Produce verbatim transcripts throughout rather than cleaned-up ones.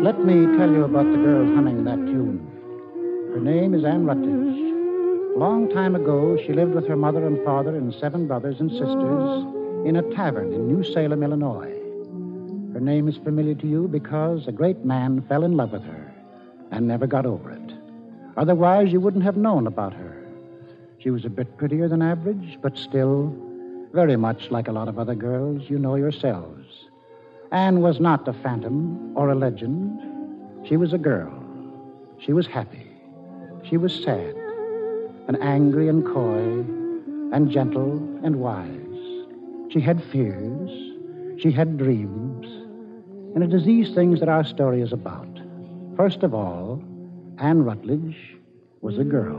Let me tell you about the girl humming that tune. Her name is Anne Rutledge. A long time ago, she lived with her mother and father and seven brothers and sisters in a tavern in New Salem, Illinois. Her name is familiar to you because a great man fell in love with her and never got over it. Otherwise, you wouldn't have known about her. She was a bit prettier than average, but still very much like a lot of other girls you know yourselves. Anne was not a phantom or a legend. She was a girl. She was happy. She was sad and angry and coy and gentle and wise. She had fears. She had dreams. And it is these things that our story is about. First of all, Anne Rutledge was a girl.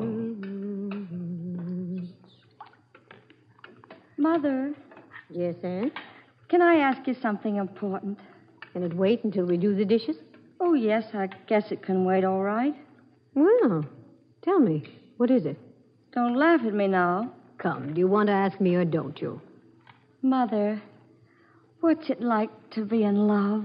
Mother. Yes, Anne? Can I ask you something important? Can it wait until we do the dishes? Oh, yes, I guess it can wait all right. Well, tell me, what is it? Don't laugh at me now. Come, do you want to ask me or don't you? Mother, what's it like to be in love?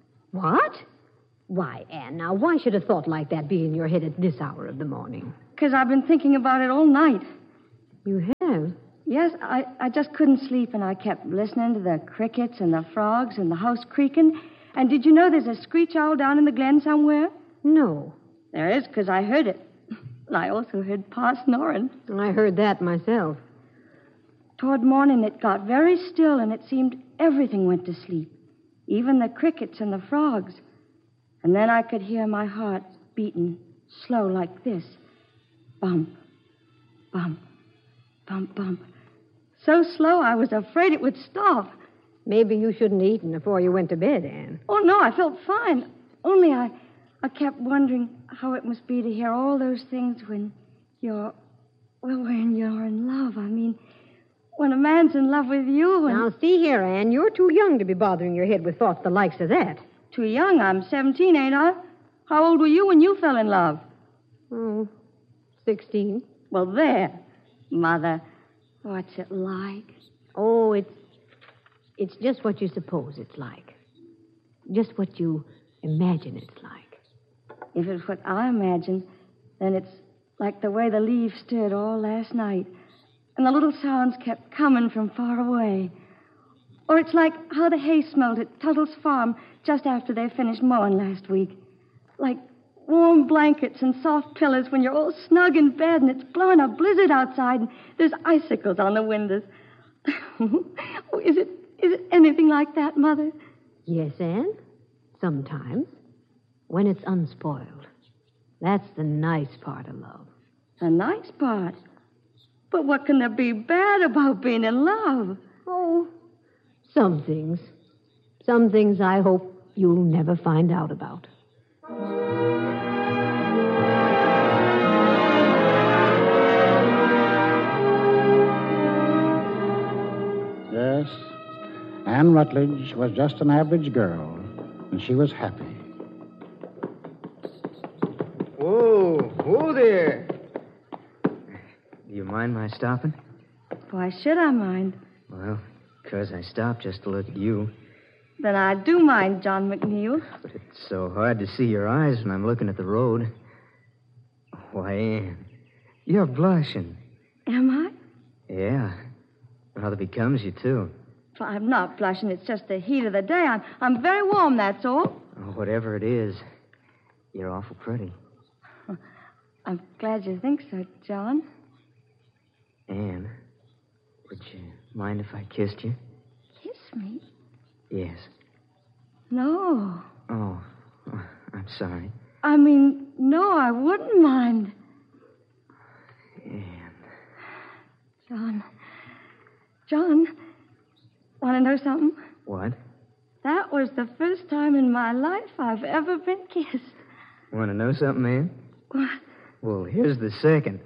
What? Why, Anne, now, why should a thought like that be in your head at this hour of the morning? Because I've been thinking about it all night. You have? Yes, I, I just couldn't sleep, and I kept listening to the crickets and the frogs and the house creaking. And did you know there's a screech owl down in the glen somewhere? No. There is, because I heard it. And I also heard Pa snoring. I heard that myself. Toward morning, it got very still, and it seemed everything went to sleep, even the crickets and the frogs. And then I could hear my heart beating slow like this. Bump, bump, bump, bump. So slow I was afraid it would stop. Maybe you shouldn't have eaten before you went to bed, Anne. Oh, no, I felt fine. Only I, I kept wondering how it must be to hear all those things when you're, well, when you're in love. I mean, when a man's in love with you and... Now, see here, Anne, you're too young to be bothering your head with thoughts the likes of that. Too young? I'm seventeen, ain't I? How old were you when you fell in love? Oh, sixteen. Well, there. Mother, what's it like? Oh, it's it's just what you suppose it's like. Just what you imagine it's like. If it's what I imagine, then it's like the way the leaves stirred all last night, and the little sounds kept coming from far away. Or it's like how the hay smelled at Tuttle's farm just after they finished mowing last week. Like warm blankets and soft pillows when you're all snug in bed and it's blowing a blizzard outside and there's icicles on the windows. Oh, is it is it anything like that, Mother? Yes, Anne. Sometimes. When it's unspoiled. That's the nice part of love. The nice part? But what can there be bad about being in love? Oh, some things. Some things I hope you'll never find out about. Yes, Anne Rutledge was just an average girl, and she was happy. Whoa, whoa there. Do you mind my stopping? Why should I mind? Well, because I stopped just to look at you. Then I do mind, John McNeil. But it's so hard to see your eyes when I'm looking at the road. Why, Anne, you're blushing. Am I? Yeah. Rather becomes you, too. Well, I'm not blushing. It's just the heat of the day. I'm, I'm very warm, that's all. Oh, whatever it is, you're awful pretty. I'm glad you think so, John. Anne, would you mind if I kissed you? Kiss me? Yes. No. Oh, I'm sorry. I mean, no, I wouldn't mind. Anne. John. John, want to know something? What? That was the first time in my life I've ever been kissed. Want to know something, Anne? What? Well, here's the second.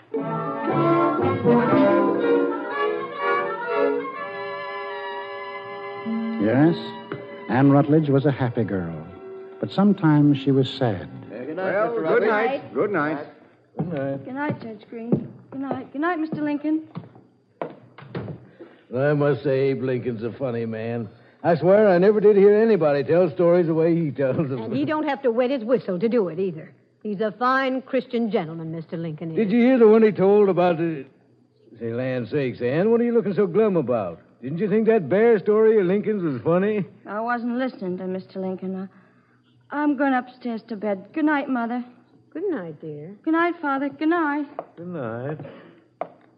Yes, Anne Rutledge was a happy girl, but sometimes she was sad. Uh, good night, Well, Mister good Rutledge. night. Good night. Good night. Good night, Judge Green. Good night. Good night, Mister Lincoln. I must say Abe Lincoln's a funny man. I swear I never did hear anybody tell stories the way he tells them. And he don't have to wet his whistle to do it either. He's a fine Christian gentleman, Mister Lincoln is. Did you hear the one he told about the... Say, land sakes, Ann, what are you looking so glum about? Didn't you think that bear story of Lincoln's was funny? I wasn't listening to Mister Lincoln. Uh, I'm going upstairs to bed. Good night, Mother. Good night, dear. Good night, Father. Good night. Good night.